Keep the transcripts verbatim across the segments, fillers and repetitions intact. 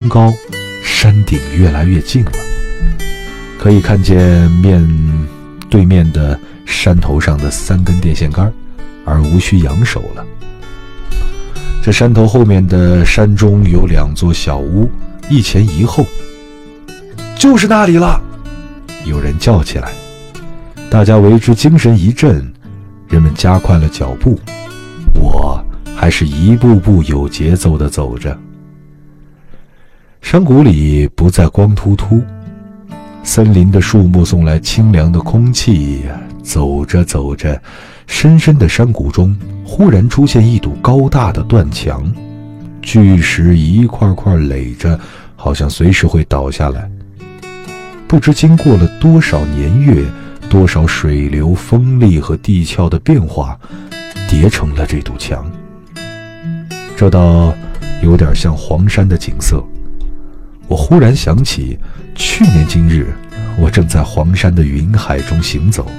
高，山顶越来越近了，可以看见面对面的山头上的三根电线杆，而无需扬手了。这山头后面的山中有两座小屋，一前一后。就是那里了！有人叫起来，大家为之精神一振，人们加快了脚步，我还是一步步有节奏地走着。山谷里不再光秃秃，森林的树木送来清凉的空气，走着走着，深深的山谷中忽然出现一堵高大的断墙，巨石一块块垒着，好像随时会倒下来。不知经过了多少年月，多少水流、风力和地壳的变化，叠成了这堵墙。这倒有点像黄山的景色。我忽然想起，去年今日，我正在黄山的云海中行走。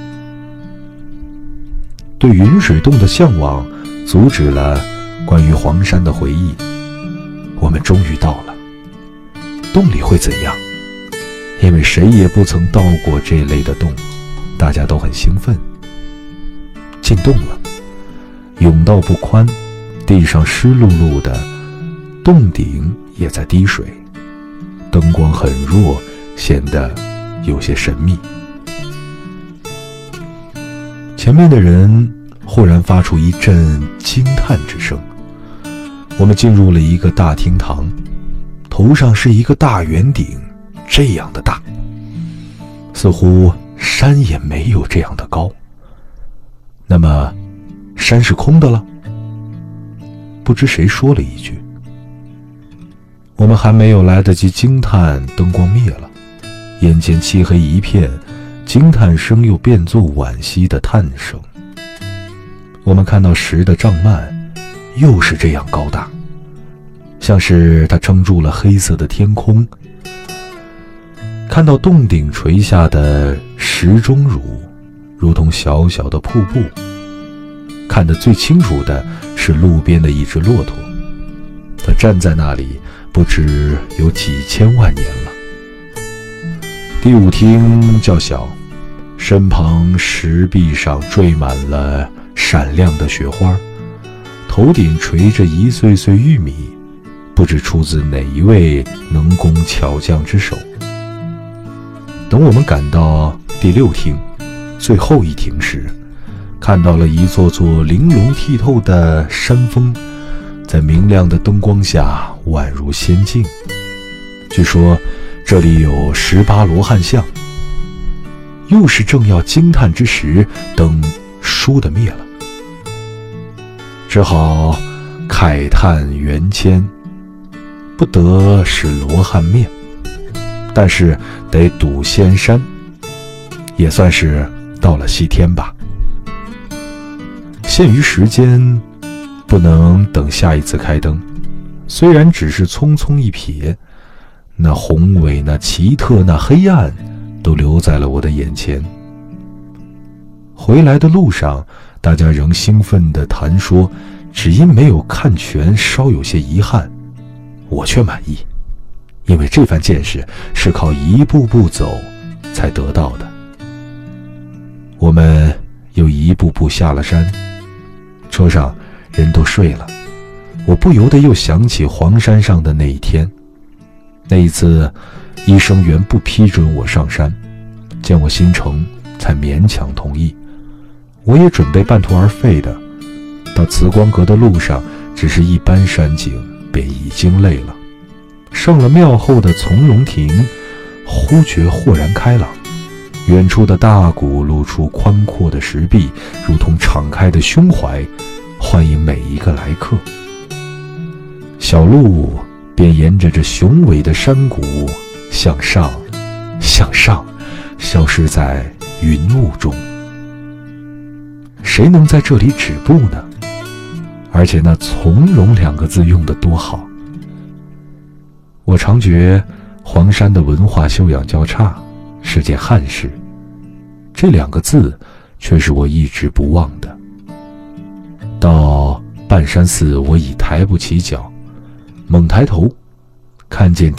对云水洞的向往，阻止了关于黄山的回忆。我们终于到了，洞里会怎样？因为谁也不曾到过这类的洞，大家都很兴奋。进洞了，甬道不宽，地上湿漉漉的，洞顶也在滴水，灯光很弱，显得有些神秘。前面的人忽然发出一阵惊叹之声。我们进入了一个大厅堂，头上是一个大圆顶，这样的大，似乎山也没有这样的高。那么山是空的了？不知谁说了一句。我们还没有来得及惊叹，灯光灭了，眼前漆黑一片，惊叹声又变作惋惜的叹声。我们看到石的帐幔又是这样高大，像是它撑住了黑色的天空。看到洞顶垂下的石钟乳，如同小小的瀑布。看得最清楚的是路边的一只骆驼，它站在那里不知有几千万年了。第五厅较小，身旁石壁上缀满了闪亮的雪花，头顶垂着一穗穗玉米，不知出自哪一位能工巧匠之手。等我们赶到第六厅，最后一厅时，看到了一座座玲珑剔透的山峰，在明亮的灯光下宛如仙境。据说这里有十八罗汉像。又是正要惊叹之时，灯倏地灭了，只好慨叹缘迁，不得使罗汉面，但是得睹仙山，也算是到了西天吧。限于时间，不能等下一次开灯，虽然只是匆匆一瞥，那宏伟、那奇特、那黑暗都留在了我的眼前。回来的路上，大家仍兴奋地谈说，只因没有看全，稍有些遗憾。我却满意，因为这番见识是靠一步步走才得到的。我们又一步步下了山，车上人都睡了，我不由得又想起黄山上的那一天。那一次医生原不批准我上山，见我心诚，才勉强同意。我也准备半途而废的，到慈光阁的路上只是一般山景，便已经累了。上了庙后的从容亭，忽觉豁然开朗，远处的大谷露出宽阔的石壁，如同敞开的胸怀，欢迎每一个来客。小路便沿着这雄伟的山谷向上，向上，消失在云雾中。谁能在这里止步呢？而且那从容两个字用得多好。我常觉黄山的文化修养较差，是件憾事，这两个字却是我一直不忘的。到半山寺，我已抬不起脚，猛抬头看见